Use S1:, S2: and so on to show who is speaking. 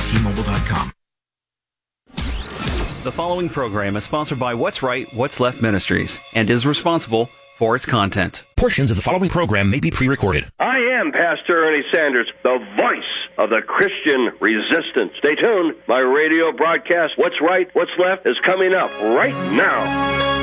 S1: T-Mobile.com.
S2: The following program is sponsored by What's Right, What's Left Ministries and is responsible for its content.
S3: Portions of the following program may be pre-recorded.
S4: I am Pastor Ernie Sanders, the voice of the Christian resistance. Stay tuned. My radio broadcast, What's Right, What's Left, is coming up right now.